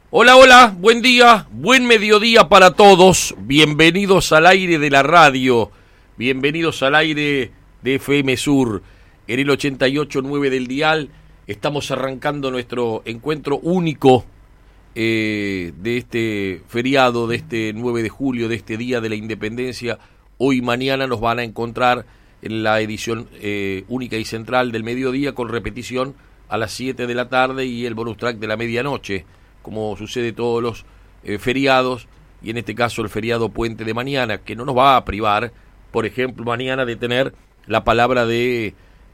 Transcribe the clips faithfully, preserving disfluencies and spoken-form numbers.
Hola, hola, buen día, buen mediodía para todos. Bienvenidos al aire de la radio, bienvenidos al aire de F M Sur, en el ochenta y ocho punto nueve del dial. Estamos arrancando nuestro encuentro único eh, de este feriado, de este nueve de julio, de este Día de la Independencia. Hoy y mañana nos van a encontrar en la edición eh, única y central del mediodía, con repetición a las siete de la tarde y el bonus track de la medianoche, como sucede todos los eh, feriados, y en este caso el feriado puente de mañana, que no nos va a privar, por ejemplo, mañana de tener la palabra de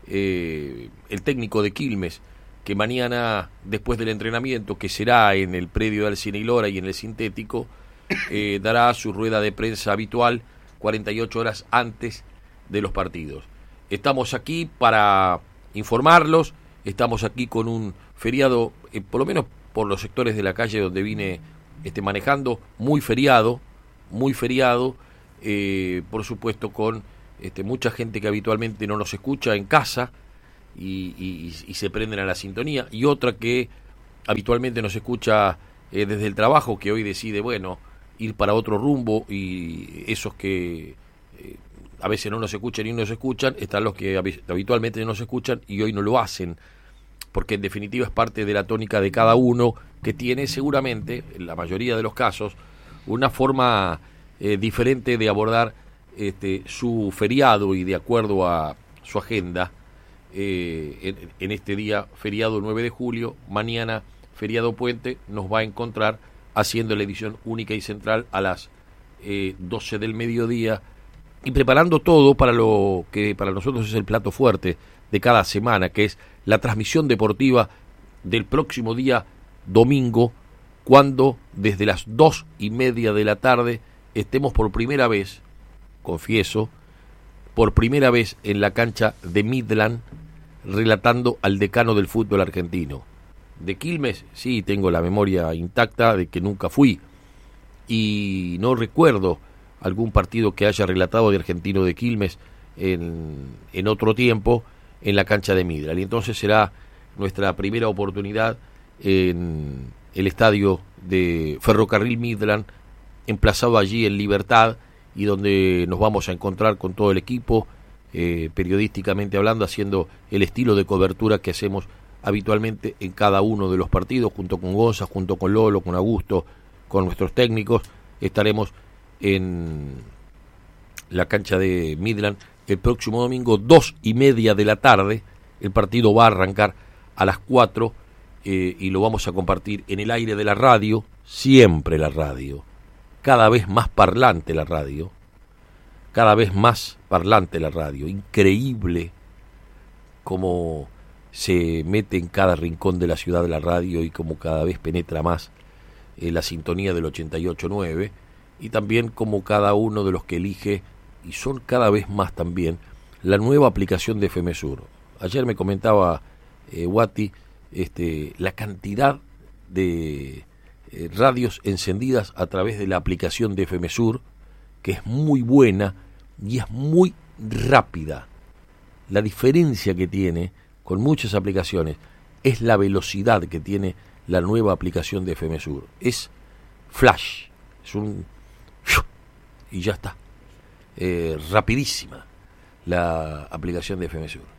eh, el técnico de Quilmes, que mañana, después del entrenamiento, que será en el predio del Cine y Lora y en el sintético, eh, dará su rueda de prensa habitual cuarenta y ocho horas antes de los partidos. Estamos aquí para informarlos, estamos aquí con un feriado, eh, por lo menos por los sectores de la calle donde vine este, manejando, muy feriado, muy feriado, eh, por supuesto con este, mucha gente que habitualmente no nos escucha en casa y, y, y se prenden a la sintonía, y otra que habitualmente nos escucha eh, desde el trabajo, que hoy decide, bueno, ir para otro rumbo, y esos que eh, a veces no nos escuchan y no nos escuchan, están los que habitualmente no nos escuchan y hoy no lo hacen, porque en definitiva es parte de la tónica de cada uno, que tiene seguramente, en la mayoría de los casos, una forma eh, diferente de abordar este, su feriado, y de acuerdo a su agenda, eh, en, en este día feriado nueve de julio, mañana feriado puente, nos va a encontrar haciendo la edición única y central a las eh, doce del mediodía, y preparando todo para lo que para nosotros es el plato fuerte de cada semana, que es la transmisión deportiva del próximo día domingo, cuando desde las dos y media de la tarde estemos por primera vez, confieso, por primera vez en la cancha de Midland, relatando al decano del fútbol argentino. De Quilmes, sí, tengo la memoria intacta de que nunca fui, y no recuerdo algún partido que haya relatado de Argentino de Quilmes en, en otro tiempo, en la cancha de Midland. Y entonces será nuestra primera oportunidad en el estadio de Ferrocarril Midland, emplazado allí en Libertad, y donde nos vamos a encontrar con todo el equipo, eh, periodísticamente hablando, haciendo el estilo de cobertura que hacemos habitualmente en cada uno de los partidos, junto con Gonza, junto con Lolo, con Augusto, con nuestros técnicos. Estaremos en la cancha de Midland el próximo domingo, dos y media de la tarde. El partido va a arrancar a las cuatro, eh, y lo vamos a compartir en el aire de la radio, siempre la radio, cada vez más parlante la radio, cada vez más parlante la radio, increíble cómo se mete en cada rincón de la ciudad de la radio, y cómo cada vez penetra más eh, la sintonía del ochenta y ocho punto nueve, y también como cada uno de los que elige, y son cada vez más también, la nueva aplicación de F M Sur. Ayer me comentaba eh, Guati este, la cantidad de eh, radios encendidas a través de la aplicación de F M Sur, que es muy buena y es muy rápida. La diferencia que tiene con muchas aplicaciones es la velocidad que tiene la nueva aplicación de F M Sur. Es flash, es un... y ya está. Eh, rapidísima la aplicación de F M Sur.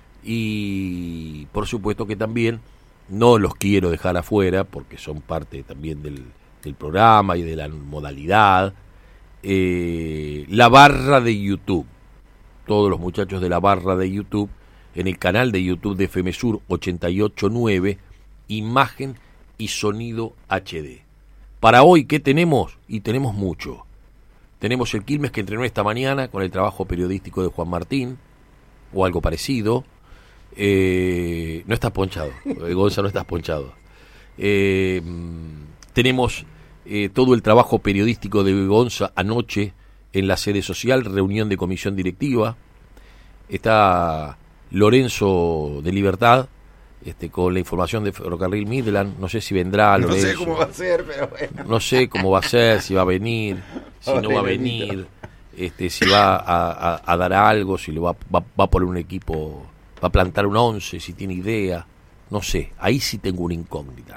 Y por supuesto que también no los quiero dejar afuera, porque son parte también del, del programa y de la modalidad, eh, la barra de YouTube. Todos los muchachos de la barra de YouTube, en el canal de YouTube de F M Sur ochenta y ocho punto nueve, imagen y sonido H D. Para hoy, ¿qué tenemos? Y tenemos mucho. Tenemos el Quilmes, que entrenó esta mañana con el trabajo periodístico de Juan Martín, o algo parecido. Eh, no estás ponchado, Gonza, no estás ponchado. Eh, tenemos eh, todo el trabajo periodístico de Gonza anoche en la sede social, reunión de comisión directiva. Está Lorenzo de Libertad, este, con la información de Ferrocarril Midland. No sé si vendrá No Lorenzo. sé cómo va a ser, pero bueno. No sé cómo va a ser, si va a venir, si no va a venir, este, si va a, a, a dar algo, si le va, va, va a poner un equipo, va a plantar un once, si tiene idea. No sé, ahí sí tengo una incógnita.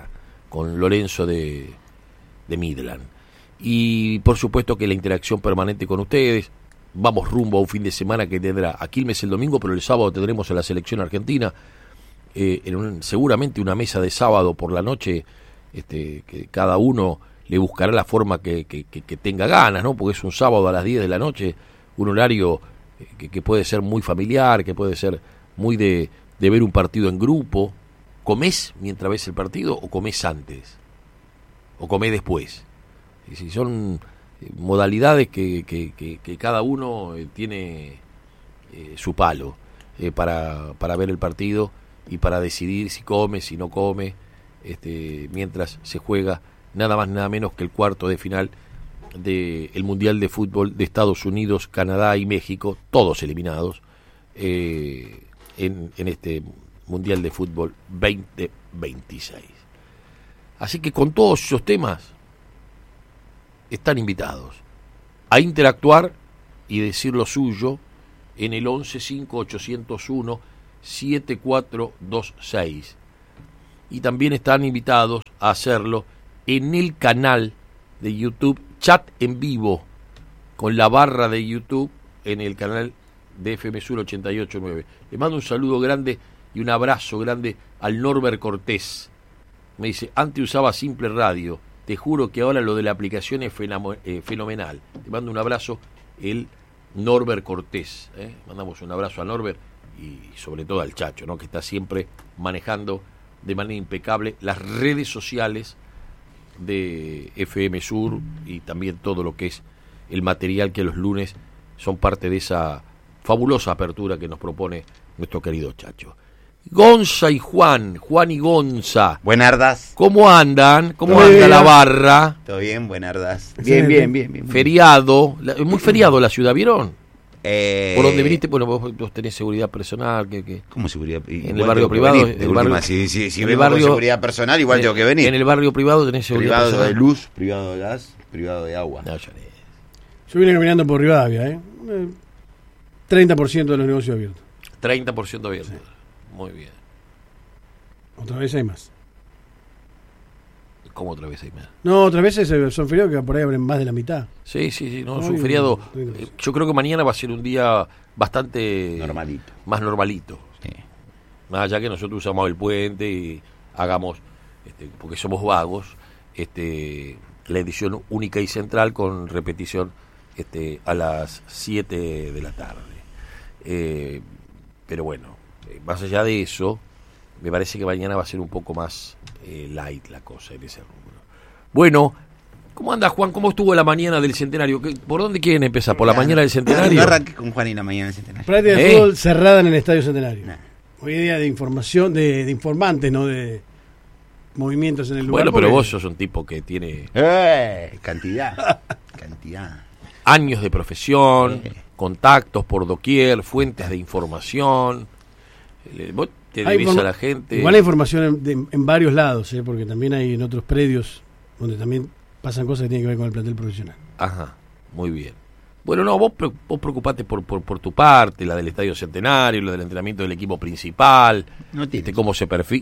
con Lorenzo de, de Midland. Y por supuesto que la interacción permanente con ustedes. Vamos rumbo a un fin de semana que tendrá a Quilmes el domingo, pero el sábado tendremos a la selección argentina, eh, en un, seguramente una mesa de sábado por la noche, este, que cada uno le buscará la forma que, que, que, que tenga ganas, ¿no? Porque es un sábado a las diez de la noche, un horario que, que puede ser muy familiar, que puede ser muy de, de ver un partido en grupo. ¿Comés mientras ves el partido o comés antes? ¿O comés después? Y si son modalidades que, que, que, que cada uno tiene eh, su palo eh, para, para ver el partido y para decidir si come, si no come, este, mientras se juega nada más nada menos que el cuarto de final del Mundial de Fútbol de Estados Unidos, Canadá y México, todos eliminados eh, en, en este Mundial de Fútbol veinte veintiséis. Así que con todos esos temas están invitados a interactuar y decir lo suyo en el once cinco ochocientos uno siete cuatro dos seis. Y también están invitados a hacerlo en el canal de YouTube, chat en vivo, con la barra de YouTube en el canal de F M Sur ochenta y ocho nueve. Le mando un saludo grande y un abrazo grande al Norbert Cortés. Me dice, antes usaba simple radio, te juro que ahora lo de la aplicación es fenomenal. Te mando un abrazo, el Norbert Cortés. ¿eh? Mandamos un abrazo a Norbert y sobre todo al Chacho, ¿no? Que está siempre manejando de manera impecable las redes sociales de F M Sur y también todo lo que es el material que los lunes son parte de esa fabulosa apertura que nos propone nuestro querido Chacho. Gonza y Juan, Juan y Gonza. Buenardas. ¿Cómo andan? ¿Cómo Todo anda bien. la barra? Todo bien, buenardas. Bien, bien, bien, bien. Feriado, la- muy feriado la ciudad, ¿vieron? Eh, Por donde viniste, bueno, vos, vos tenés seguridad personal, que, que ¿Cómo seguridad? En Igual el barrio tengo que privado, venir, en de el última, barrio- si si, si en el vengo con barrio- seguridad personal, igual en- tengo que venir. En el barrio privado tenés seguridad Privado personal. de luz, privado de gas, privado de agua. No, ya le- Yo vine caminando por Rivadavia, ¿eh? Eh, treinta por ciento de los negocios abiertos. treinta por ciento abierto. Muy bien. Otra vez hay más. ¿Cómo otra vez hay más? No, otras veces eh, son feriados que por ahí abren más de la mitad. Sí, sí, sí, no, es Muy un feriado. bien. eh, Yo creo que mañana va a ser un día bastante Normalito. más normalito. Sí. Más allá que nosotros usamos el puente y hagamos, este, porque somos vagos, este, la edición única y central con repetición este, a las siete de la tarde. Eh, pero bueno, eh, más allá de eso, me parece que mañana va a ser un poco más eh, light la cosa en ese rubro. Bueno, ¿cómo anda Juan? ¿Cómo estuvo la mañana del centenario? ¿Qué- ¿Por dónde quieren empezar? ¿Por la mañana del centenario? No arranque con Juan y la mañana del centenario. Práctica de ¿Eh? fútbol cerrada en el Estadio Centenario. Nah. Hoy es día de información, de, de informantes, no de movimientos en el lugar. Bueno, pero porque- vos sos un tipo que tiene Eh, cantidad. Cantidad. años de profesión, Sí. contactos por doquier, fuentes de información. Le- Vos te Hay debes informa- a la gente. Igual hay información en, de- en varios lados, ¿eh? Porque también hay en otros predios donde también pasan cosas que tienen que ver con el plantel profesional. Ajá, muy bien. Bueno, no, vos, pre- vos preocupate por, por, por tu parte, la del Estadio Centenario, la del entrenamiento del equipo principal, No tiene. este, cómo se perfila.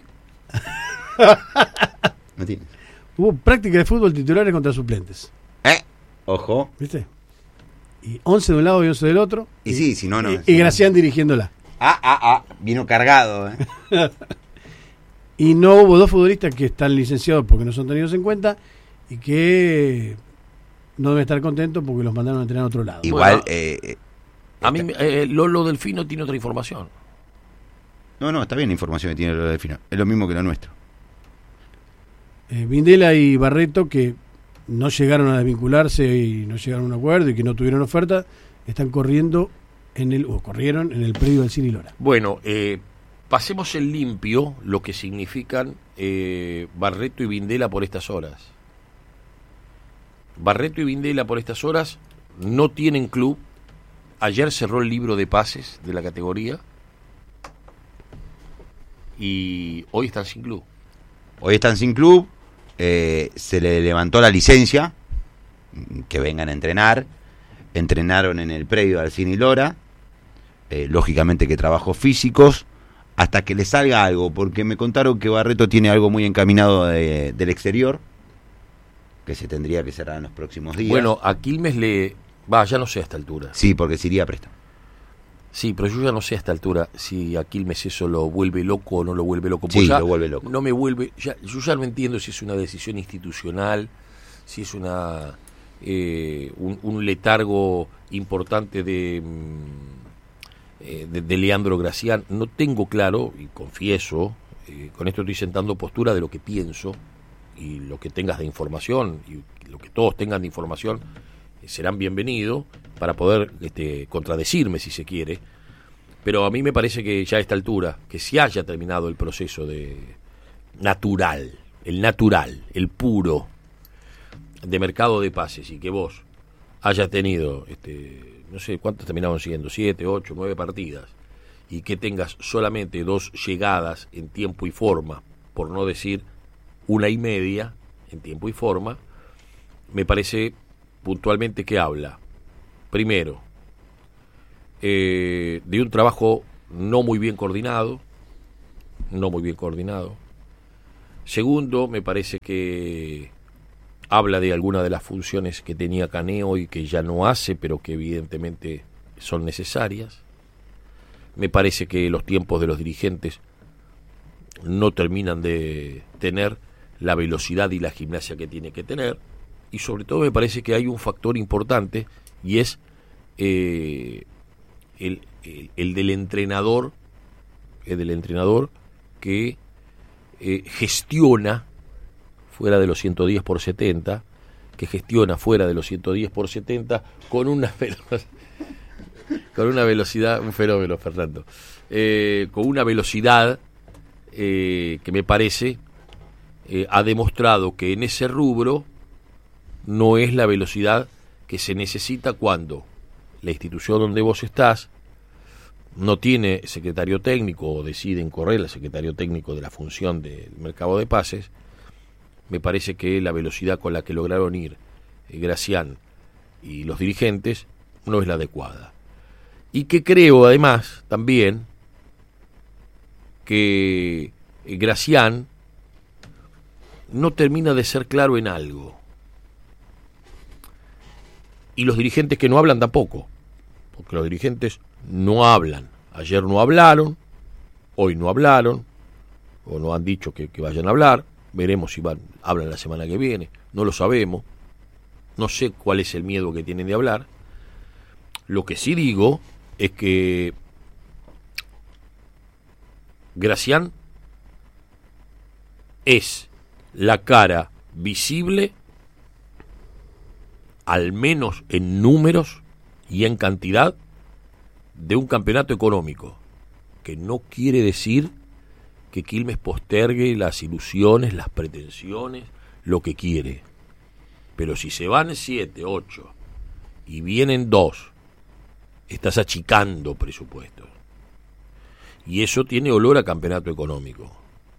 No tiene. Hubo práctica de fútbol titulares contra suplentes, Eh, ojo. ¿viste? Y once de un lado y once del otro. Y sí, si no, no. Y, y Gracián dirigiéndola. Ah, ah, ah. Vino cargado, eh. Y no hubo dos futbolistas que están licenciados porque no son tenidos en cuenta y que no deben estar contentos porque los mandaron a entrenar a otro lado. Igual, Bueno, eh, eh, A mí, eh, Lolo Delfino tiene otra información. no, no, está bien la información que tiene lo de Fino. Es lo mismo que lo nuestro. Eh, Vindela y Barreto, que no llegaron a desvincularse y no llegaron a un acuerdo y que no tuvieron oferta, están corriendo en el, o corrieron en el predio del Cine Lora. Bueno, eh, pasemos en limpio lo que significan eh, Barreto y Vindela por estas horas. Barreto y Vindela por estas horas no tienen club. Ayer cerró el libro de pases de la categoría y hoy están sin club. Hoy están sin club, eh, se le levantó la licencia, que vengan a entrenar, entrenaron en el predio Alcini Lora, eh, lógicamente que trabajos físicos, hasta que le salga algo, porque me contaron que Barreto tiene algo muy encaminado de, del exterior, que se tendría que cerrar en los próximos días. Bueno, a Quilmes le... Va, ya no sé a esta altura. Sí, porque se iría a préstamo. Sí, pero yo ya no sé a esta altura si a Quilmes eso lo vuelve loco o no lo vuelve loco. Sí, ya lo vuelve loco. No me vuelve... Ya, yo ya no entiendo si es una decisión institucional, si es una eh, un, un letargo importante de, eh, de, de Leandro Gracián. No tengo claro, y confieso, eh, con esto estoy sentando postura de lo que pienso, y lo que tengas de información, y lo que todos tengan de información, eh, serán bienvenidos para poder este, contradecirme si se quiere. Pero a mí me parece que ya a esta altura, que se haya terminado el proceso de natural, el natural, el puro, de mercado de pases, y que vos hayas tenido, este, no sé cuántos terminaron siguiendo, siete, ocho, nueve partidas, y que tengas solamente dos llegadas en tiempo y forma, por no decir una y media en tiempo y forma, me parece puntualmente que habla, primero, eh, de un trabajo no muy bien coordinado, no muy bien coordinado. Segundo, me parece que habla de alguna de las funciones que tenía Caneo y que ya no hace, pero que evidentemente son necesarias. Me parece que los tiempos de los dirigentes no terminan de tener la velocidad y la gimnasia que tiene que tener. Y sobre todo me parece que hay un factor importante, y es eh, el, el, el del entrenador, el del entrenador que eh, gestiona fuera de los ciento diez por setenta, que gestiona fuera de los ciento diez por setenta con una velocidad, con una velocidad, un fenómeno, Fernando, eh, con una velocidad eh, que me parece eh, ha demostrado que en ese rubro no es la velocidad que se necesita cuando la institución donde vos estás no tiene secretario técnico, o deciden correr al secretario técnico de la función del mercado de pases. Me parece que la velocidad con la que lograron ir eh, Gracián y los dirigentes no es la adecuada. Y que creo además también que eh, Gracián no termina de ser claro en algo. Y los dirigentes que no hablan tampoco, porque los dirigentes no hablan. Ayer no hablaron, hoy no hablaron, o no han dicho que, que vayan a hablar. Veremos si van, hablan la semana que viene, no lo sabemos. No sé cuál es el miedo que tienen de hablar. Lo que sí digo es que Gracián es la cara visible, al menos en números y en cantidad, de un campeonato económico, que no quiere decir que Quilmes postergue las ilusiones, las pretensiones, lo que quiere. Pero si se van siete, ocho y vienen dos, estás achicando presupuestos. Y eso tiene olor a campeonato económico.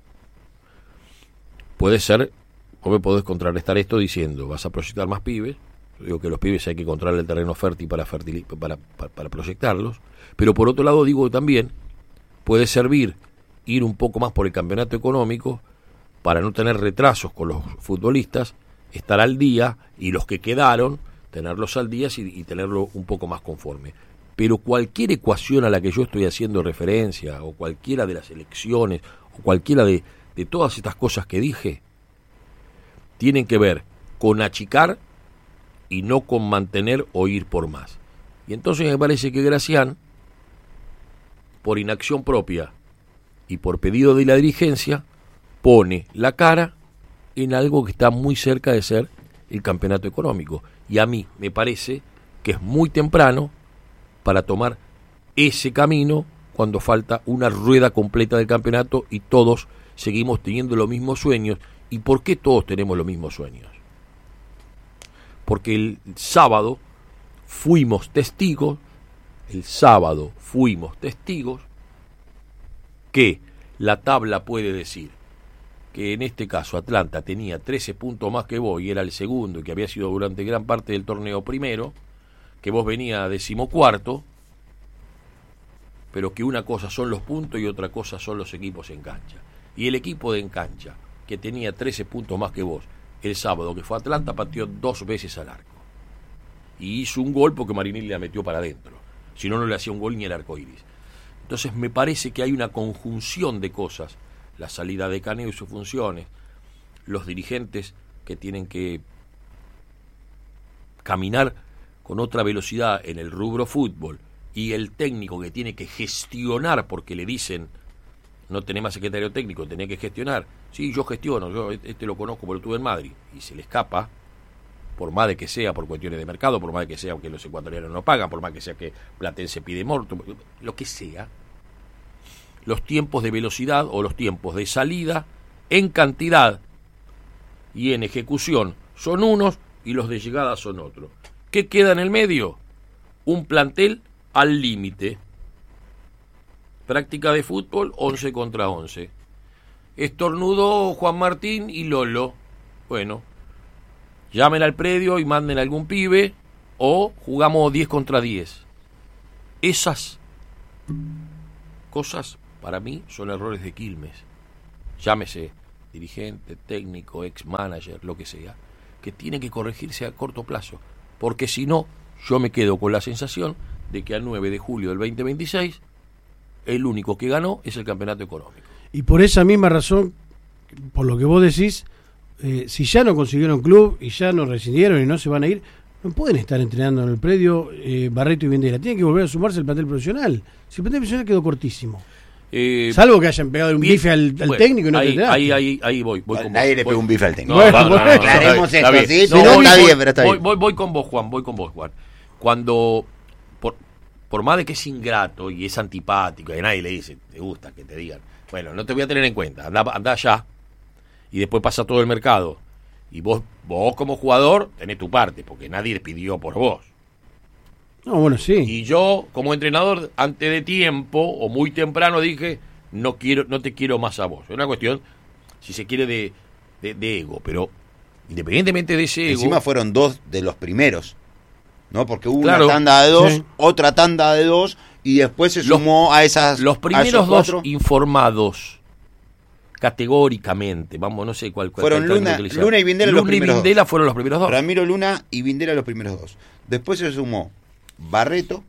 Puede ser, vos me podés contrarrestar esto diciendo, vas a proyectar más pibes. Yo digo que los pibes hay que encontrar el terreno fértil para, fertil, para, para, para proyectarlos. Pero por otro lado digo también, puede servir ir un poco más por el campeonato económico para no tener retrasos con los futbolistas, estar al día, y los que quedaron, tenerlos al día y, y tenerlo un poco más conforme. Pero cualquier ecuación a la que yo estoy haciendo referencia, o cualquiera de las elecciones, o cualquiera de, de todas estas cosas que dije, tienen que ver con achicar y no con mantener o ir por más. Y entonces me parece que Gracián, por inacción propia y por pedido de la dirigencia, pone la cara en algo que está muy cerca de ser el campeonato económico. Y a mí me parece que es muy temprano para tomar ese camino cuando falta una rueda completa del campeonato y todos seguimos teniendo los mismos sueños. ¿Y por qué todos tenemos los mismos sueños? Porque el sábado fuimos testigos, el sábado fuimos testigos que la tabla puede decir que en este caso Atlanta tenía trece puntos más que vos y era el segundo, y que había sido durante gran parte del torneo primero, que vos venía decimocuarto, pero que una cosa son los puntos y otra cosa son los equipos en cancha. Y el equipo de en cancha, que tenía trece puntos más que vos, el sábado que fue a Atlanta, pateó dos veces al arco. Y hizo un gol porque Marinelli la metió para adentro. Si no, no le hacía un gol ni el arco iris. Entonces me parece que hay una conjunción de cosas. La salida de Caneo y sus funciones, los dirigentes que tienen que caminar con otra velocidad en el rubro fútbol, y el técnico que tiene que gestionar porque le dicen no tenés más secretario técnico, tenés que gestionar. Sí, yo gestiono, yo este lo conozco porque lo tuve en Madrid, y se le escapa, por más de que sea por cuestiones de mercado, por más de que sea que los ecuatorianos no pagan, por más que sea que Platense pide morto, lo que sea, los tiempos de velocidad o los tiempos de salida en cantidad y en ejecución son unos y los de llegada son otros. ¿Qué queda en el medio? Un plantel al límite. Práctica de fútbol, once contra once. Estornudó Juan Martín y Lolo. Bueno, llamen al predio y manden a algún pibe, o jugamos diez contra diez. Esas cosas, para mí, son errores de Quilmes. Llámese dirigente, técnico, ex manager, lo que sea, que tiene que corregirse a corto plazo, porque si no, yo me quedo con la sensación de que al nueve de julio del veinte veintiséis el único que ganó es el campeonato económico. Y por esa misma razón, por lo que vos decís, eh, si ya no consiguieron club y ya no rescindieron y no se van a ir, no pueden estar entrenando en el predio eh, Barreto y Vendela. Tienen que volver a sumarse al plantel profesional. Si el plantel profesional quedó cortísimo. Eh, Salvo que hayan pegado un bien, bife al, al bueno, técnico y no ahí, te ahí, ahí, ahí voy. voy con Nadie vos, le pegó voy. un bife al técnico. No, bueno, no, no, no, aclaremos esto, ¿sí? No, No, voy, está voy, bien, pero está voy, bien. Voy, voy con vos, Juan, voy con vos, Juan. Cuando, por, por más de que es ingrato y es antipático, y a nadie le dice, te gusta que te digan, bueno, no te voy a tener en cuenta, anda, anda allá, y después pasa todo el mercado. Y vos, vos como jugador, tenés tu parte, porque nadie le pidió por vos. No, bueno, sí. Y yo, como entrenador, antes de tiempo, o muy temprano, dije, no quiero, no te quiero más a vos. Es una cuestión, si se quiere, de, de, de ego, pero independientemente de ese ego... Encima fueron dos de los primeros, ¿no? Porque hubo claro, una tanda de dos, sí. otra tanda de dos, y después se sumó los, a esas... Los primeros dos cuatro. informados categóricamente, vamos, no sé cuál, cuál fueron Luna, Luna y Vindela Luna los primeros y Vindela dos. fueron los primeros dos. Ramiro Luna y Vindela los primeros dos. Después se sumó Barreto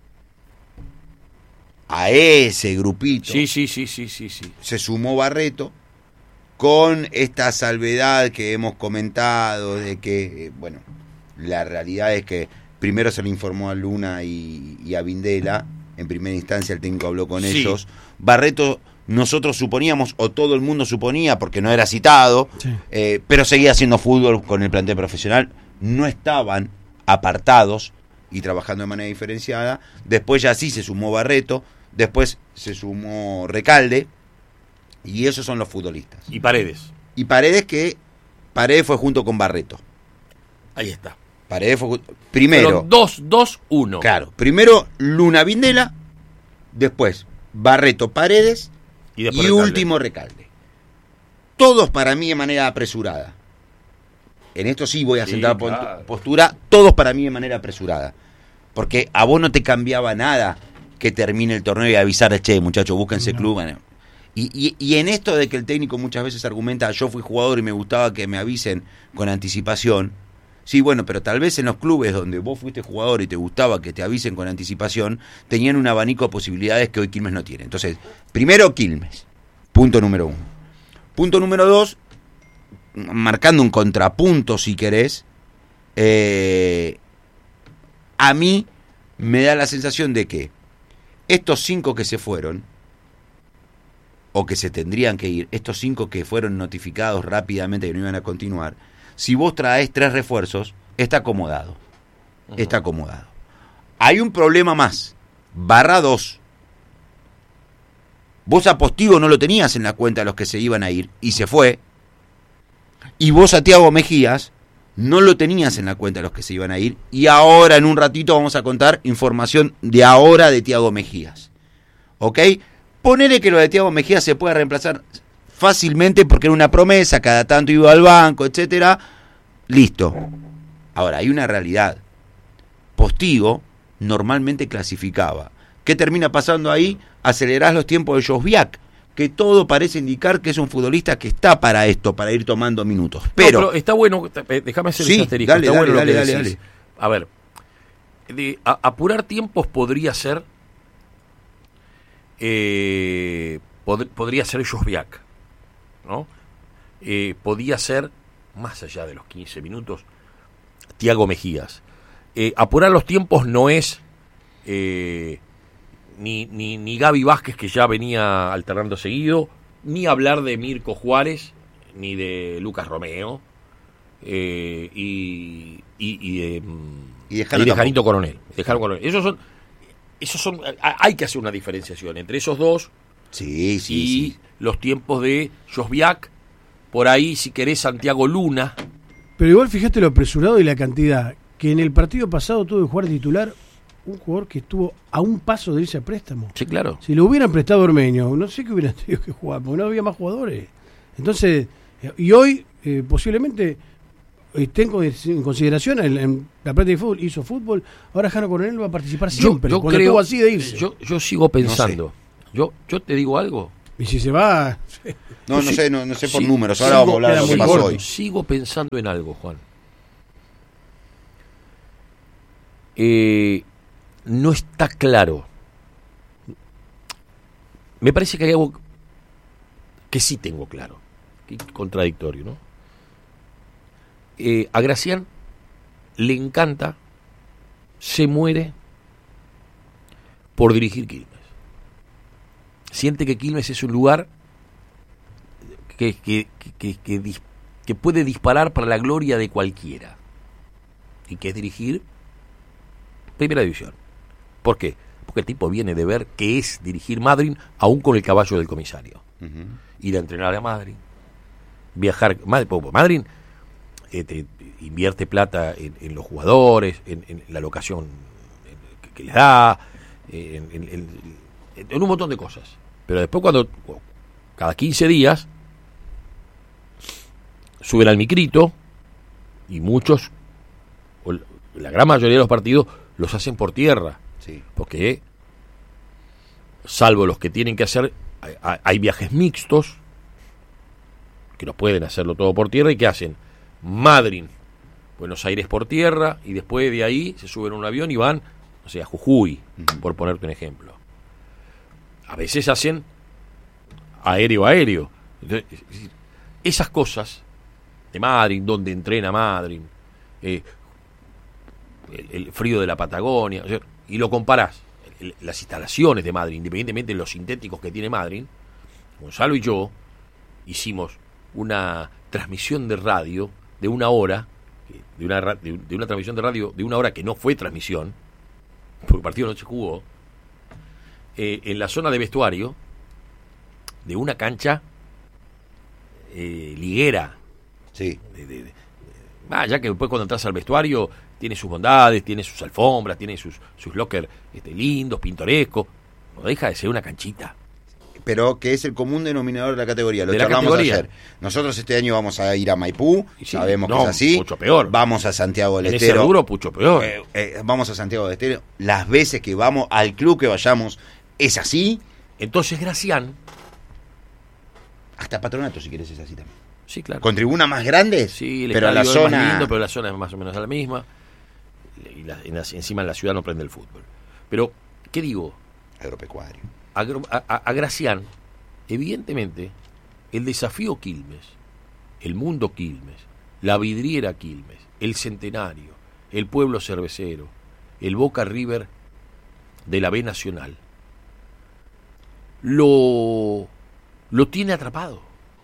a ese grupito. Sí, sí, sí, sí, sí, sí. Se sumó Barreto con esta salvedad que hemos comentado de que, bueno, la realidad es que primero se le informó a Luna y, y a Vindela. En primera instancia el técnico habló con sí. ellos. Barreto, nosotros suponíamos, o todo el mundo suponía, porque no era citado, sí. eh, pero seguía haciendo fútbol con el plantel profesional. No estaban apartados y trabajando de manera diferenciada. Después ya sí se sumó Barreto, después se sumó Recalde, y esos son los futbolistas. Y Paredes. Y Paredes, que Paredes fue junto con Barreto. Ahí está. Paredes fue primero. dos, dos, uno. Claro, primero Luna Vindela, después Barreto Paredes y, y Recalde. Último Recalde. Todos para mí de manera apresurada. En esto sí voy a sí, sentar claro. postura, todos para mí de manera apresurada. Porque a vos no te cambiaba nada que termine el torneo y avisar, che, muchachos, búsquense no. club. Bueno. Y, y, y en esto de que el técnico muchas veces argumenta, yo fui jugador y me gustaba que me avisen con anticipación. Sí, bueno, pero tal vez en los clubes donde vos fuiste jugador y te gustaba que te avisen con anticipación, tenían un abanico de posibilidades que hoy Quilmes no tiene. Entonces, primero Quilmes, punto número uno. Punto número dos, marcando un contrapunto si querés, eh, a mí me da la sensación de que estos cinco que se fueron, o que se tendrían que ir, estos cinco que fueron notificados rápidamente que no iban a continuar, si vos traes tres refuerzos, está acomodado. Uh-huh. Está acomodado. Hay un problema más. Barra dos. Vos a Postigo no lo tenías en la cuenta de los que se iban a ir, y se fue. Y vos a Tiago Mejías no lo tenías en la cuenta de los que se iban a ir, y ahora en un ratito vamos a contar información de ahora de Tiago Mejías. ¿Ok? Ponele que lo de Tiago Mejías se pueda reemplazar fácilmente porque era una promesa, cada tanto iba al banco, etcétera. Listo. Ahora, hay una realidad. Postigo normalmente clasificaba ¿Qué termina pasando ahí? Acelerás los tiempos de Josviak, que todo parece indicar que es un futbolista que está para esto, para ir tomando minutos. Pero, no, pero está bueno, déjame hacer sí, ese asterisco. dale, está dale, bueno dale, lo que dale, decís. dale. A ver, de, a, apurar tiempos podría ser eh, pod, podría ser Josviak, ¿no? Eh, podía ser, más allá de los quince minutos, Thiago Mejías. Eh, apurar los tiempos no es eh, ni, ni, ni Gaby Vázquez, que ya venía alternando seguido, ni hablar de Mirko Juárez, ni de Lucas Romeo, eh, y, y, y de, y de, y de Janito Coronel. De Coronel. Esos son, esos son, hay que hacer una diferenciación entre esos dos sí, sí, y sí. los tiempos de Josviak. Por ahí, si querés, Santiago Luna. Pero igual fíjate lo apresurado y la cantidad, que en el partido pasado tuvo que jugar titular un jugador que estuvo a un paso de irse a préstamo. Sí, claro. Si lo hubieran prestado a Ormeño, no sé qué hubieran tenido que jugar, porque no había más jugadores. Entonces, y hoy eh, posiblemente estén en consideración en, en la práctica de fútbol, hizo fútbol, ahora Jano Coronel va a participar siempre, yo, yo cuando creo, estuvo así de irse. Yo, yo sigo pensando, no sé. yo, yo te digo algo. Y si se va... No, no sí, sé, no, no sé por sí, números, ahora sigo, vamos a hablar de lo que pasó hoy. Sigo pensando en algo, Juan. Eh, no está claro. Me parece que hay algo que sí tengo claro, que contradictorio, ¿no? Eh, a Gracián le encanta, se muere por dirigir Quilmes. Siente que Quilmes es un lugar que, que, que, que, que, dis, que puede disparar para la gloria de cualquiera, y que es dirigir Primera División. ¿Por qué? Porque el tipo viene de ver qué es dirigir Madryn, aún con el caballo del comisario. Uh-huh. Ir a entrenar a Madryn, viajar. Madryn eh, te, invierte plata en, en los jugadores, en, en la locación que, que les da, en, en, en, en un montón de cosas. Pero después, cuando cada quince días suben al micrito, y muchos, o la gran mayoría de los partidos, los hacen por tierra. Sí. Porque, salvo los que tienen que hacer, hay, hay viajes mixtos, que no pueden hacerlo todo por tierra, y que hacen Madryn, Buenos Aires por tierra, y después de ahí se suben a un avión y van, o sea, a Jujuy, uh-huh. por ponerte un ejemplo. A veces hacen aéreo aéreo. Entonces, esas cosas de Madryn, donde entrena Madryn, eh, el, el frío de la Patagonia, o sea, y lo comparás, el, las instalaciones de Madryn, independientemente de los sintéticos que tiene Madryn. Gonzalo y yo hicimos una transmisión de radio de una hora, de una, de, de una transmisión de radio de una hora que no fue transmisión, porque el partido no se jugó, eh, en la zona de vestuario de una cancha eh, liguera. Sí. De, de, de, ah, ya que después cuando entras al vestuario tiene sus bondades, tiene sus alfombras, tiene sus, sus lockers este, lindos, pintorescos, no deja de ser una canchita. Pero que es el común denominador de la categoría, lo de charlamos categoría. ayer. Nosotros este año vamos a ir a Maipú, sí, sabemos no, que es así. Mucho peor. Vamos a Santiago del en Estero. Ese rubro, mucho peor. Eh, eh, vamos a Santiago del Estero. Las veces que vamos, al club que vayamos, es así. Entonces Gracián, hasta Patronato, si quieres, es así también. Sí, claro. Con tribunas más grandes, sí, el pero la es zona... más lindo, pero la zona es más o menos la misma. Y la, en la, encima en la ciudad no prende el fútbol. Pero, ¿qué digo? Agropecuario. A, a, a Gracián, evidentemente, el desafío Quilmes, el mundo Quilmes, la vidriera Quilmes, el centenario, el pueblo cervecero, el Boca River de la B Nacional, lo, lo tiene atrapado.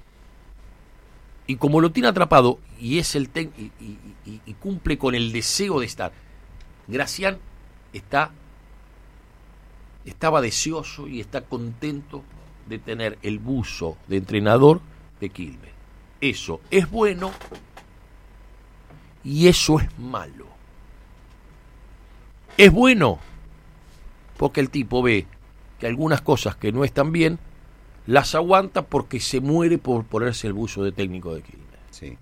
Y como lo tiene atrapado y es el ten, y, y, y, y cumple con el deseo de estar, Gracián está estaba deseoso y está contento de tener el buzo de entrenador de Quilmes. Eso es bueno y eso es malo. Es bueno porque el tipo ve que algunas cosas que no están bien las aguanta porque se muere por ponerse el buzo de técnico de Quilmes. Sí.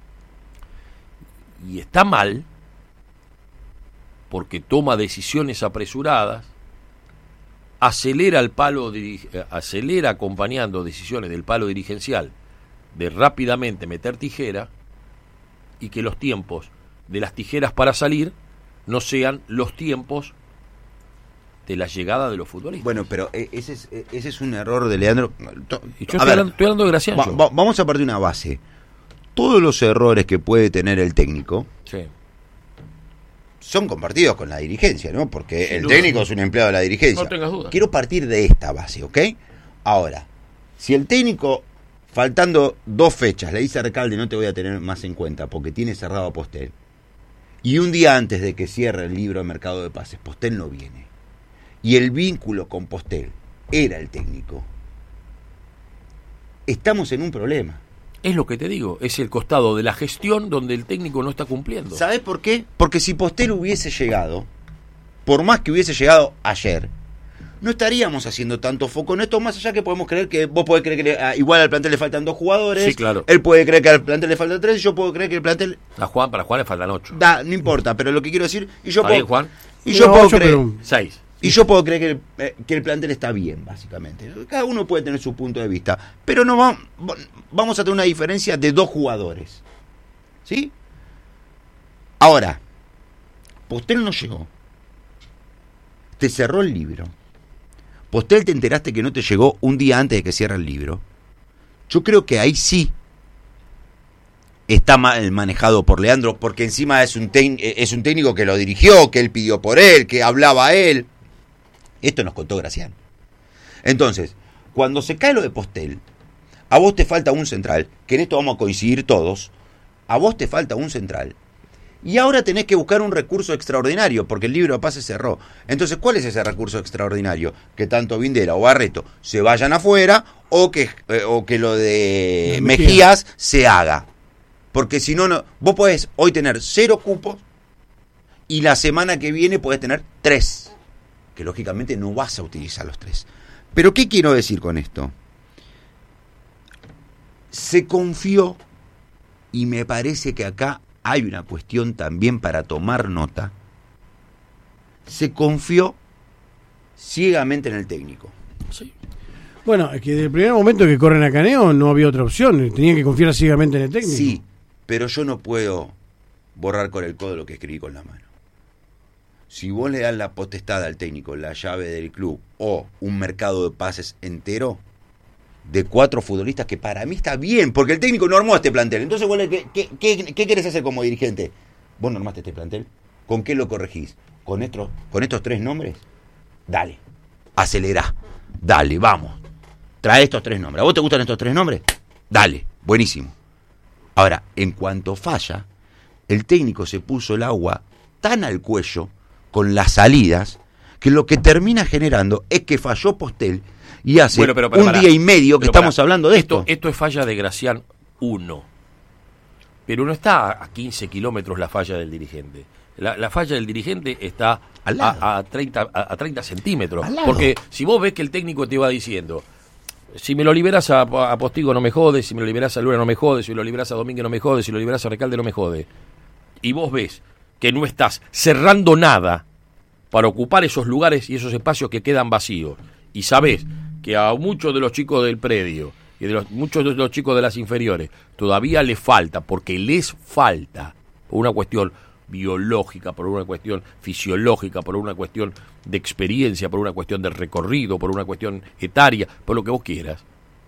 Y está mal porque toma decisiones apresuradas acelera el palo, acelera acompañando decisiones del palo dirigencial de rápidamente meter tijera y que los tiempos de las tijeras para salir no sean los tiempos de la llegada de los futbolistas. Bueno, pero ese es, ese es un error de Leandro. Y yo estoy, ver, hablando, estoy hablando de Gracián. Va, va, vamos a partir de una base. Todos los errores que puede tener el técnico sí. son compartidos con la dirigencia, ¿no? Porque Sin el duda, técnico no. es un empleado de la dirigencia. No tengas duda. Quiero partir de esta base, ¿ok? Ahora, si el técnico, faltando dos fechas, le dice a Recalde, no te voy a tener más en cuenta porque tiene cerrado a Postel, y un día antes de que cierre el libro de mercado de pases, Postel no viene, y el vínculo con Postel era el técnico, estamos en un problema. Es lo que te digo, es el costado de la gestión donde el técnico no está cumpliendo. ¿Sabes por qué? Porque si Postel hubiese llegado, por más que hubiese llegado ayer, no estaríamos haciendo tanto foco en esto, más allá que podemos creer que vos podés creer que le, igual al plantel le faltan dos jugadores, sí, claro. Él puede creer que al plantel le faltan tres, yo puedo creer que el plantel... A Juan, para Juan le faltan ocho. Da, no importa, pero lo que quiero decir... Y yo ¿Está puedo, bien, Juan? Y yo no, puedo yo creer... pero... Seis. Y yo puedo creer que el, eh, que el plantel está bien, básicamente. Cada uno puede tener su punto de vista. Pero no va, vamos a tener una diferencia de dos jugadores. ¿Sí? Ahora, Postel no llegó. Te cerró el libro. Postel te enteraste que no te llegó un día antes de que cierre el libro. Yo creo que ahí sí está mal manejado por Leandro, porque encima es un, tec- es un técnico que lo dirigió, que él pidió por él, que hablaba a él. Esto nos contó Gracián. Entonces, cuando se cae lo de Postel, a vos te falta un central, que en esto vamos a coincidir todos, a vos te falta un central, y ahora tenés que buscar un recurso extraordinario, porque el libro de pases cerró. Entonces, ¿cuál es ese recurso extraordinario? Que tanto Vindela o Barreto se vayan afuera, o que, eh, o que lo de Mejías se haga. Porque si no, no, vos podés hoy tener cero cupos, y la semana que viene podés tener tres. Que lógicamente no vas a utilizar los tres. Pero ¿qué quiero decir con esto? Se confió, y me parece que acá hay una cuestión también para tomar nota, se confió ciegamente en el técnico. Sí. Bueno, es que desde el primer momento que corren a Caneo no había otra opción, tenían que confiar ciegamente en el técnico. Sí, pero yo no puedo borrar con el codo lo que escribí con la mano. Si vos le das la potestad al técnico, la llave del club o un mercado de pases entero de cuatro futbolistas, que para mí está bien, porque el técnico no armó este plantel. Entonces, vos le, ¿qué, qué, qué, ¿qué querés hacer como dirigente? ¿Vos no armaste este plantel? ¿Con qué lo corregís? ¿Con estos, con estos tres nombres? Dale, acelerá, dale, vamos. Trae estos tres nombres. ¿A vos te gustan estos tres nombres? Dale, buenísimo. Ahora, en cuanto falla, el técnico se puso el agua tan al cuello con las salidas, que lo que termina generando es que falló Postel, y hace bueno, pero, pero, un pará, día y medio que pero, estamos pará, hablando de esto. esto. Esto es falla de Gracián uno. Pero no está a quince kilómetros la falla del dirigente. La, la falla del dirigente está Al lado. a, a, treinta, a, a treinta centímetros. Al lado. Porque si vos ves que el técnico te va diciendo, si me lo liberas a, a Postigo no me jode, si me lo liberas a Luna no me jode, si me lo liberas a Domínguez no me jode, si lo liberas a Recalde no me jode. Y vos ves que no estás cerrando nada para ocupar esos lugares y esos espacios que quedan vacíos, y sabés que a muchos de los chicos del predio y de los, muchos de los chicos de las inferiores todavía les falta, porque les falta, por una cuestión biológica, por una cuestión fisiológica, por una cuestión de experiencia, por una cuestión de recorrido, por una cuestión etaria, por lo que vos quieras,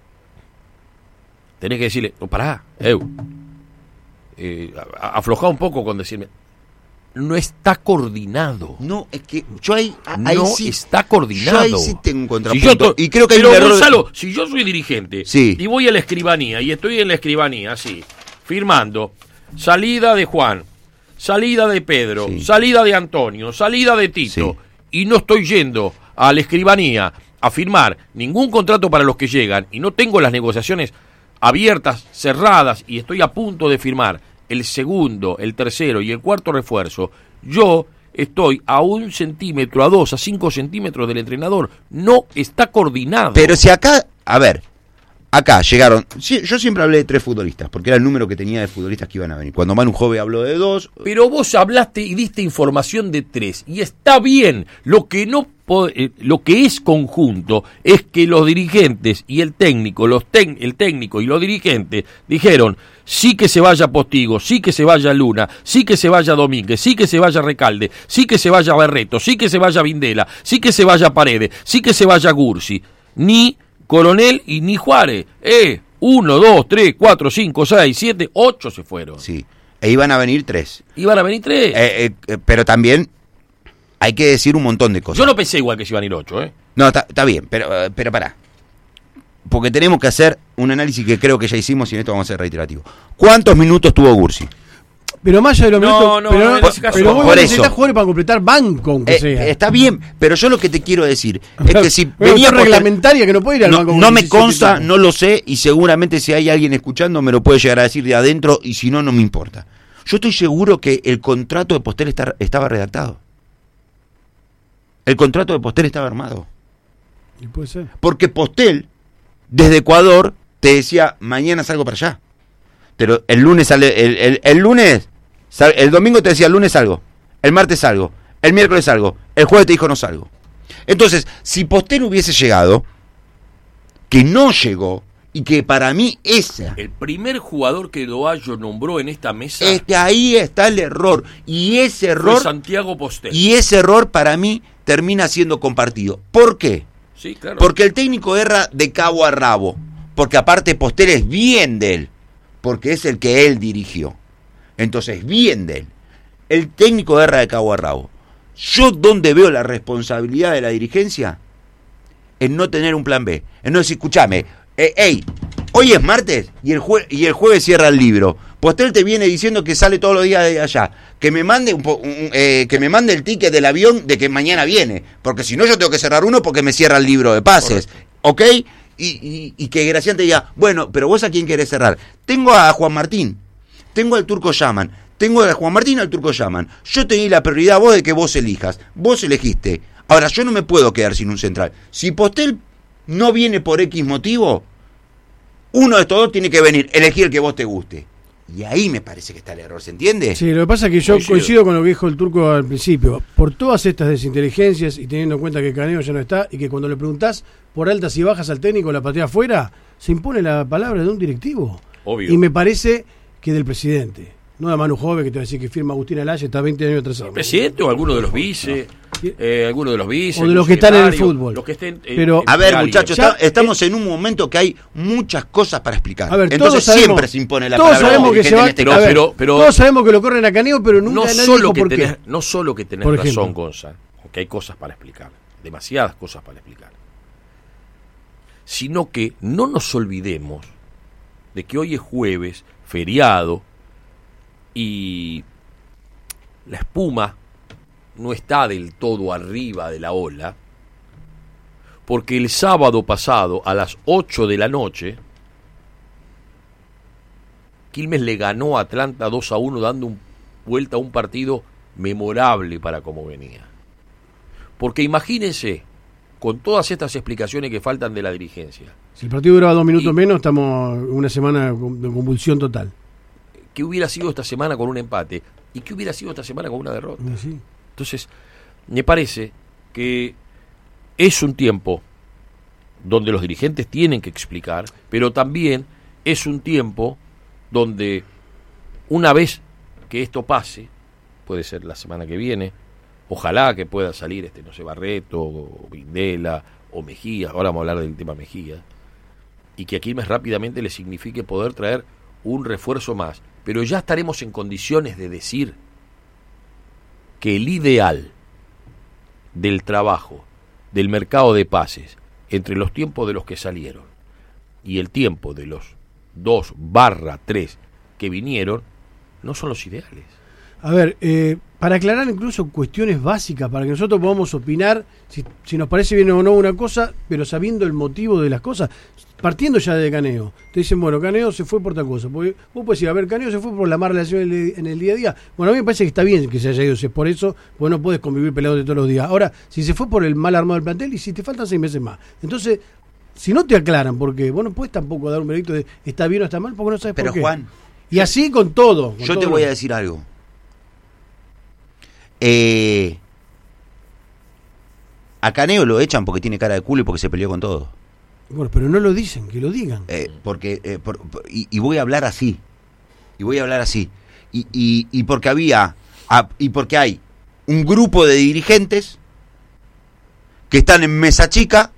tenés que decirle, no, pará, eu, eh, aflojá un poco con decirme, no está coordinado. No, es que yo ahí, ahí no sí, está coordinado. Yo ahí sí tengo un contrapunto. Si yo to- y creo que hay pero un error. Gonzalo, si yo soy dirigente Sí. y voy a la escribanía y estoy en la escribanía así, firmando salida de Juan, salida de Pedro, Sí. salida de Antonio, salida de Tito, Sí. y no estoy yendo a la escribanía a firmar ningún contrato para los que llegan y no tengo las negociaciones abiertas, cerradas, y estoy a punto de firmar el segundo, el tercero y el cuarto refuerzo, yo estoy a un centímetro, a dos, a cinco centímetros del entrenador. No está coordinado. Pero si acá, a ver, acá llegaron, sí, yo siempre hablé de tres futbolistas, porque era el número que tenía de futbolistas que iban a venir. Cuando Manu Jove habló de dos. Pero vos hablaste y diste información de tres, y está bien. Lo que no eh, lo que es conjunto es que los dirigentes y el técnico, los tec, el técnico y los dirigentes dijeron sí que se vaya Postigo, sí que se vaya Luna, sí que se vaya Domínguez, sí que se vaya Recalde, sí que se vaya Barreto, sí que se vaya Vindela, sí que se vaya Paredes, sí que se vaya Gursi, ni Coronel y ni Juárez. Eh, uno, dos, tres, cuatro, cinco, seis, siete, ocho se fueron. Sí, e iban a venir tres. Iban a venir tres. Eh, eh, pero también hay que decir un montón de cosas. Yo no pensé igual que se iban a ir ocho, ¿eh? No, está bien, pero, pero pará. Porque tenemos que hacer un análisis que creo que ya hicimos y en esto vamos a ser reiterativos. ¿Cuántos minutos tuvo Gursi? Pero más allá de los no, minutos, no, pero, no, en ese caso, pero vos por necesitas eso. jugadores para completar banco, aunque Eh, sea. está bien, pero yo lo que te quiero decir es que si Pero venía es por- reglamentaria que no puede ir al no, banco. no con me diecisiete consta, tipos. no lo sé, y seguramente si hay alguien escuchando me lo puede llegar a decir de adentro, y si no, no me importa. Yo estoy seguro que el contrato de Postel está- estaba redactado. El contrato de Postel estaba armado. Y puede ser. Porque Postel, desde Ecuador, te decía, mañana salgo para allá. Pero el lunes sale, el, el, el lunes, sal- el domingo te decía, el lunes salgo, el martes salgo, el miércoles salgo, el jueves te dijo no salgo. Entonces, si Postel hubiese llegado, que no llegó, y que para mí esa, El primer jugador que Doallo nombró en esta mesa es que ahí está el error, y ese fue error, Santiago Postel. y ese error para mí termina siendo compartido. ¿Por qué? Sí, claro. Porque el técnico erra de cabo a rabo. Porque aparte Postel es bien de él. Porque es el que él dirigió. Entonces, bien de él. El técnico erra de cabo a rabo. Yo donde veo la responsabilidad de la dirigencia, en no tener un plan B. En no decir, escúchame, eh, hey, hoy es martes y el, jue- y el jueves cierra el libro. Postel te viene diciendo que sale todos los días de allá. Que me mande un po- un- eh, que me mande el ticket del avión de que mañana viene. Porque si no yo tengo que cerrar uno porque me cierra el libro de pases. ¿Ok? Y, y, y que Gracián te diga, bueno, pero vos a quién querés cerrar. Tengo a Juan Martín, tengo al Turco Yaman, tengo a Juan Martín y al Turco Yaman. Yo te di la prioridad a vos de que vos elijas. Vos elegiste. Ahora, yo no me puedo quedar sin un central. Si Postel no viene por X motivo, uno de estos dos tiene que venir, elegir el que vos te guste. Y ahí me parece que está el error, ¿se entiende? Sí, lo que pasa es que yo Coincido. coincido con lo que dijo el Turco al principio. Por todas estas desinteligencias y teniendo en cuenta que Caneo ya no está y que cuando le preguntás por altas y bajas al técnico la patea afuera, se impone la palabra de un directivo. Obvio. Y me parece que del presidente. No de Manu Jove, que te va a decir que firma Agustín Alaya, está veinte años atrasado. ¿El presidente o alguno de los vice? Eh, alguno de los vice. O de los algún que están en el secretario, fútbol. Los que estén en- Pero- en A ver, alguien. muchachos, Ya, está- estamos en un momento que hay muchas cosas para explicar. A ver, Entonces todos sabemos- siempre se impone la todos palabra sabemos del que se dirigente va- en este Pero- a caso. ver, pero- pero- todos sabemos que lo corren a Caneo, pero nunca No nadie solo, dijo que por tenés, qué. no solo que tenés Por razón, ejemplo. Gonza, porque hay cosas para explicar, demasiadas cosas para explicar, sino que no nos olvidemos de que hoy es jueves, feriado, y la espuma no está del todo arriba de la ola, porque el sábado pasado a las ocho de la noche Quilmes le ganó a Atlanta dos a uno dando un, vuelta a un partido memorable para cómo venía. Porque imagínense, con todas estas explicaciones que faltan de la dirigencia, Si el partido duraba dos minutos Y- menos, estamos una semana de convulsión total. ¿qué hubiera sido esta semana con un empate? ¿Y qué hubiera sido esta semana con una derrota? Y sí. Entonces, me parece que es un tiempo donde los dirigentes tienen que explicar, pero también es un tiempo donde una vez que esto pase, puede ser la semana que viene, ojalá que pueda salir este, no sé, Barreto, o Vindela, o Mejía, ahora vamos a hablar del tema Mejía, y que a Quilmes rápidamente le signifique poder traer un refuerzo más, pero ya estaremos en condiciones de decir que el ideal del trabajo, del mercado de pases, entre los tiempos de los que salieron y el tiempo de los dos barra tres que vinieron, no son los ideales. A ver, eh, para aclarar incluso cuestiones básicas, para que nosotros podamos opinar si, si nos parece bien o no una cosa, pero sabiendo el motivo de las cosas, partiendo ya de Caneo. Te dicen, bueno, Caneo se fue por tal cosa. Porque vos puedes decir, a ver, Caneo se fue por la mala relación en el, en el día a día. Bueno, a mí me parece que está bien que se haya ido, si es por eso, pues no puedes convivir peleándote todos los días. Ahora, si se fue por el mal armado del plantel, y si te faltan seis meses más. Entonces, si no te aclaran, porque vos no puedes tampoco dar un veredicto de está bien o está mal, porque no sabes Pero por qué. Juan, y así con todo. Con yo todo te voy lo... a decir algo. Eh, a Caneo lo echan porque tiene cara de culo y porque se peleó con todo. Bueno, pero no lo dicen, que lo digan. Eh, porque eh, por, por, y, y voy a hablar así. Y voy a hablar así. Y, y, y porque había a, y porque hay un grupo de dirigentes que están en mesa chica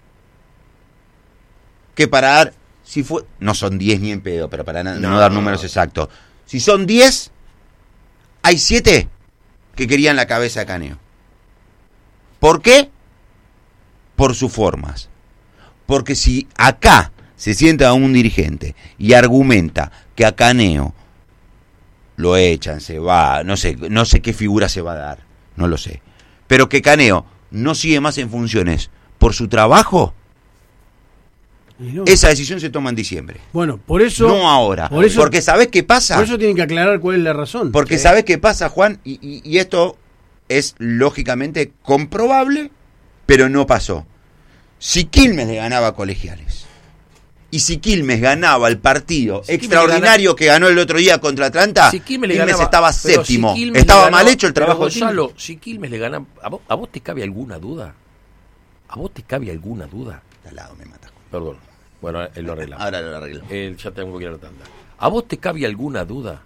que para dar, si fue, no son diez ni en pedo, pero para no, no dar números exactos, si son diez, hay siete que querían la cabeza de Caneo. ¿Por qué? Por sus formas. Porque si acá se sienta un dirigente y argumenta que a Caneo lo echan, se va, no sé, no sé qué figura se va a dar, no lo sé, pero que Caneo no sigue más en funciones por su trabajo, no. Esa decisión se toma en diciembre. Bueno, por eso... No ahora. Por eso, porque ¿sabés qué pasa? Por eso tienen que aclarar cuál es la razón. Porque ¿sí? ¿Sabés qué pasa, Juan? Y, y, y esto es lógicamente comprobable, pero no pasó. Si Quilmes le ganaba a Colegiales, y si Quilmes ganaba el partido si extraordinario gana... que ganó el otro día contra Atlanta, si Quilmes, le Quilmes ganaba, estaba séptimo. Si estaba ganaba, mal hecho el trabajo. Gonzalo, de si Quilmes le gana... ¿A vos, ¿A vos te cabe alguna duda? ¿A vos te cabe alguna duda? De al lado me matas. Perdón. Bueno, él lo arregla. Ahora lo arreglo. Él ya tengo que ir a la tanda. ¿A vos te cabe alguna duda?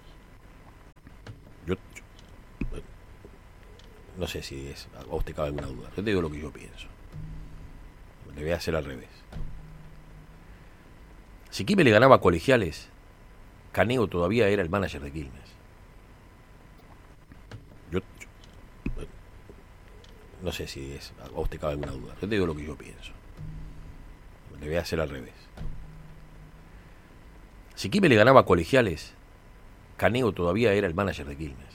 Yo, yo no sé si es, a vos te cabe alguna duda. Yo te digo lo que yo pienso. Le voy a hacer al revés. Si Quilmes le ganaba a Colegiales, Caneo todavía era el manager de Quilmes. Yo, yo no sé si es, a vos te cabe alguna duda. Yo te digo lo que yo pienso. Le voy a hacer al revés. Si Quilmes le ganaba a Colegiales, Caneo todavía era el manager de Quilmes.